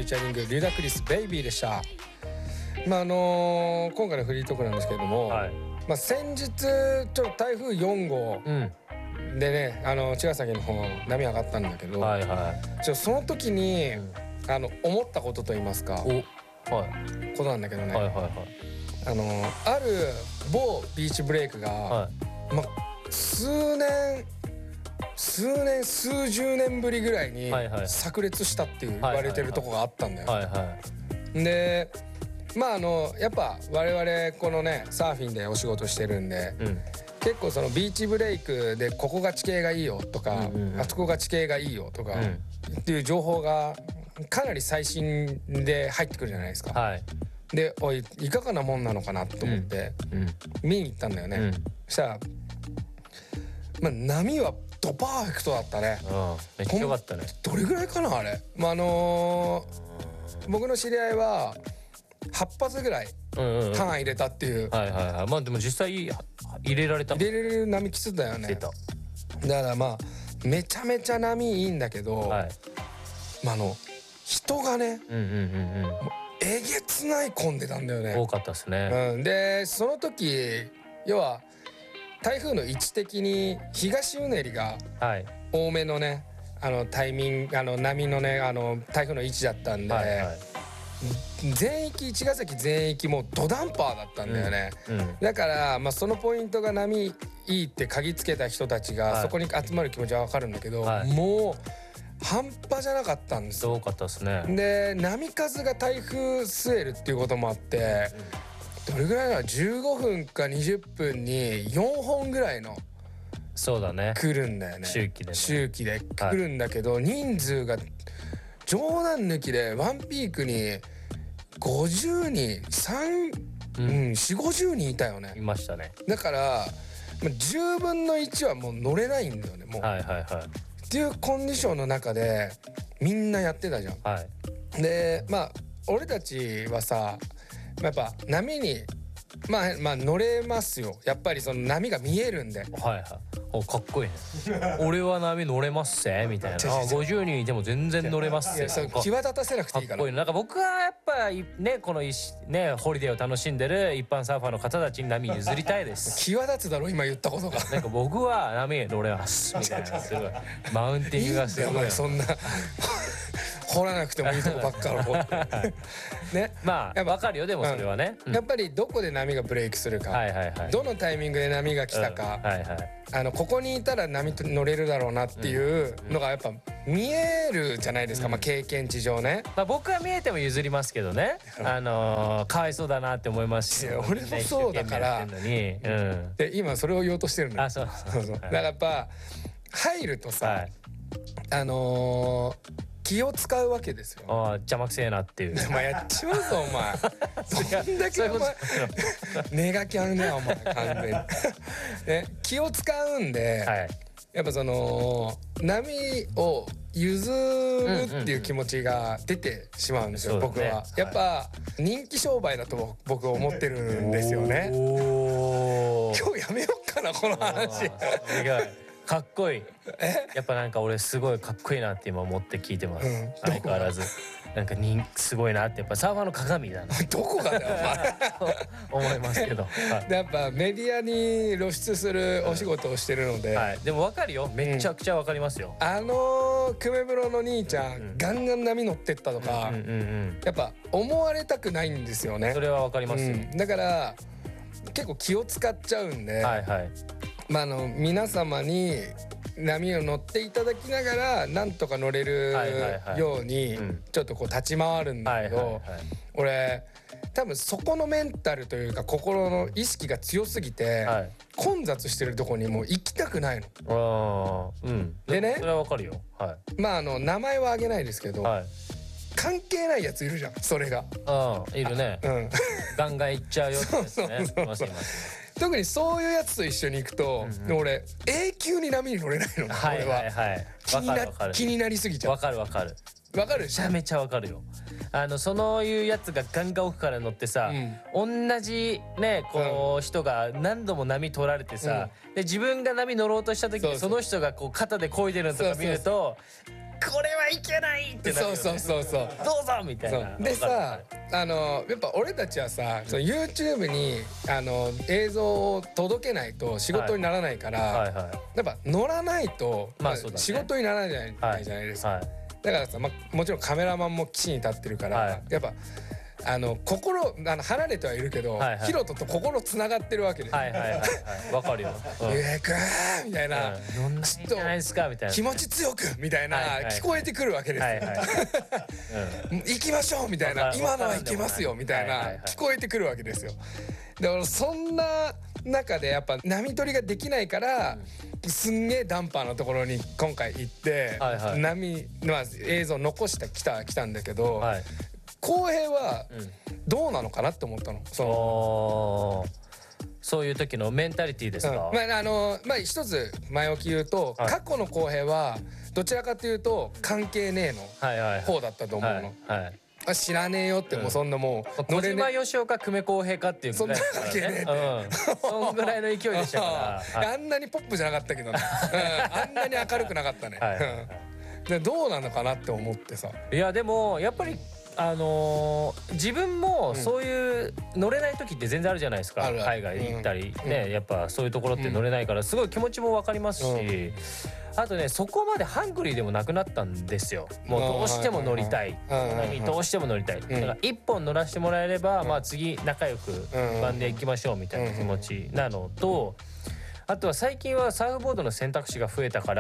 ューチャリングリュダクリスベイビーでした。今回のフリートークなんですけれども、はい、先日ちょっと台風4号でね、茅ヶ崎の方波上がったんだけど、はいはい、その時に、思ったことと言いますか、はい、ことなんだけどね、はいはいはい、ある某ビーチブレイクが、はい、数十年ぶりぐらいに炸裂したっていう言われてるとこがあったんだよ。でやっぱ我々このねサーフィンでお仕事してるんで、結構そのビーチブレイクでここが地形がいいよとか、あそこが地形がいいよとかっていう情報がかなり最新で入ってくるじゃないですか。はい、でいかがなもんなのかなと思って見に行ったんだよね。そしたら波はドパーフェクトだったね。 めっちゃ良かったね。 どれぐらいかなあれ。僕の知り合いは8発ぐらいターン入れたっていう。 はいはいはい。でも実際入れられた。 入れれる波きつだよね。だからめちゃめちゃ波いいんだけど、はい、人がね、えげつない混んでたんだよね。 多かったですね。 でその時要は台風の位置的に東うねりが多めのね、タイミング波のね台風の位置だったんで、はいはい、全域茅ヶ崎全域もうドダンパーだったんだよね。だからそのポイントが波いいって嗅ぎつけた人たちがそこに集まる気持ちは分かるんだけど、もう半端じゃなかったんですよ。 多かったですね。 で波数が台風据えるっていうこともあって、どれぐらいなの15分か20分に4本ぐらいのそうだね来るんだよね。周期で来るんだけど、人数が冗談抜きでワンピークに50人4050人いたよね。 いましたね。 だから10分の1はもう乗れないんだよねもう、はいはいはい、っていうコンディションの中でみんなやってたじゃん。はい、で俺たちはさやっぱ波に乗れますよ。やっぱりその波が見えるんで。はいはい。かっこいいね。俺は波乗れますせみたいな。50人いても全然乗れますせ。 際立たせなくていいから。 かっこいい。なんか僕はやっぱねこのねホリデーを楽しんでる一般サーファーの方たちに波譲りたいです。 際立つだろ今言ったことが。 なんか僕は波乗れますみたいな。すごいマウンティングがすごい。 そんな。掘らなくてもいいとこばっかの掘ってね。 わかるよでもそれはね、 やっぱりどこで波がブレイクするか、どのタイミングで波が来たか、ここにいたら波乗れるだろうなっていうのがやっぱ見えるじゃないですか、経験値上ね。 僕は見えても譲りますけどね、かわいそうだなって思いますし。 俺もそうだからで今それを言おうとしてるんだよ。だからやっぱ入るとさ気を使うわけですよ。 邪魔くせえなっていう。 やっちまうぞお前。どんだけお前ネガキャンねお前完全に。ね、気を使うんで、やっぱその波を譲るっていう気持ちが出てしまうんですよ、僕は。やっぱ人気商売だと僕は思ってるんですよね。今日やめよっかなこの話。 かっこいい。やっぱなんか俺すごいかっこいいなって今思って聞いてます。相変わらずなんかすごいなってやっぱサーファーの鏡だな。 どこがだよお前。思いますけど。 やっぱメディアに露出するお仕事をしてるので。 でもわかるよ。めちゃくちゃわかりますよ。 久米風呂の兄ちゃんガンガン波乗ってったとかやっぱ思われたくないんですよね。 それはわかりますよ。 だから結構気を使っちゃうんで。皆様に波を乗っていただきながらなんとか乗れるようにちょっとこう立ち回るんだけど、俺多分そこのメンタルというか心の意識が強すぎて混雑してるとこにもう行きたくないの。でね、 それはわかるよ。 名前は挙げないですけど関係ないやついるじゃん。それがいるね。ガンガン行っちゃうよってやつね。 特にそういうやつと一緒に行くと俺永久に波に乗れないの。俺は気になりすぎちゃう。 わかるわかる。 わかる。 めちゃめちゃわかるよ。そういうやつがガンガン奥から乗ってさ、同じねこう人が何度も波取られてさ、で自分が波乗ろうとした時にその人がこう肩で漕いでるのとか見るとこれはいけないってなるよね。 そうどうぞみたいな。 でさ、やっぱ俺たちはさ、その YouTube に映像を届けないと仕事にならないから、やっぱ乗らないと仕事にならないじゃないですか。だからさ、もちろんカメラマンも岸に立ってるから、やっぱ心離れてはいるけど、ヒロトと心つながってるわけです。 わかるよ。 ゆえくんみたいな、 ちょっと気持ち強くみたいな聞こえてくるわけですよ。行きましょうみたいな、今のは行けますよみたいな聞こえてくるわけですよ。だからそんな中でやっぱ波取りができないから、すんげえダンパーのところに今回行って波の映像残してきたんだけど、浩平はどうなのかなって思ったの。 そういう時のメンタリティですか。 一つ前置き言うと、過去の浩平はどちらかというと関係ねえの方だったと思うの。知らねえよって、もうそんなもう小島よしおか久米浩平かっていうぐらいだからね。そんぐらいの勢いでしたから。 あんなにポップじゃなかったけどね。あんなに明るくなかったね。でどうなのかなって思ってさ。 いやでもやっぱり自分もそういう乗れない時って全然あるじゃないですか。海外行ったりね、やっぱそういうところって乗れないからすごい気持ちも分かりますし、あとねそこまでハングリーでもなくなったんですよ。もうどうしても乗りたい、どうしても乗りたい。だから一本乗らせてもらえれば、まあ次仲良くバンで行きましょうみたいな気持ちなのと、あとは最近はサーフボードの選択肢が増えたから、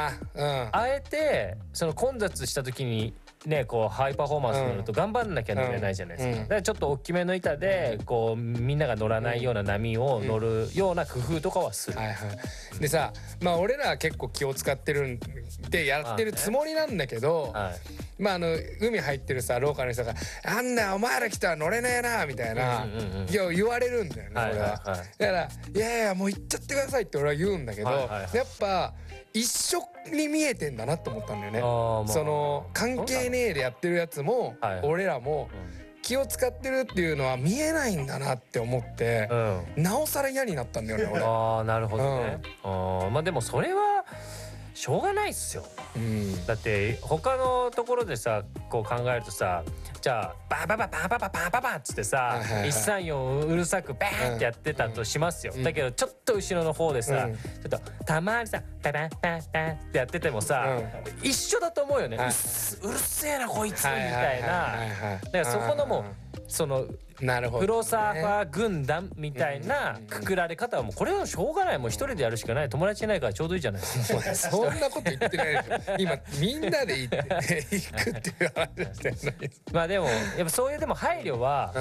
あえてその混雑した時にね、こうハイパフォーマンスに乗ると頑張んなきゃ乗れないじゃないですか。だからちょっと大きめの板でこうみんなが乗らないような波を乗るような工夫とかはする。 でさ、まあ俺らは結構気を使ってるんでやってるつもりなんだけど、まあ海入ってるさローカルの人が「あんなお前ら来たら乗れねえな」みたいな言われるんだよね俺は。だから「いやいやもう行っちゃってください」って俺は言うんだけど、やっぱ一緒に見えてんだなって思ったんだよね。その関係ねえでやってるやつも俺らも気を使ってるっていうのは見えないんだなって思って、なおさら嫌になったんだよね俺。 なるほどね。まあでもそれはしょうがないっすよ。だって他のところでさこう考えるとさ、じゃあバババババババババっつってさ134うるさくバーンってやってたとしますよ。だけどちょっと後ろの方でさちょっとたまにさババンバンバンってやっててもさ一緒だと思うよね。うるせえなこいつみたいな。だからそこのもうそのプロサーファー軍団みたいなくくられ方はもうこれはしょうがない。もう一人でやるしかない。友達いないからちょうどいいじゃないですか。 そんなこと言ってないでしょ。今みんなで行くっていう話してるのに。 まあでもやっぱそういうでも配慮は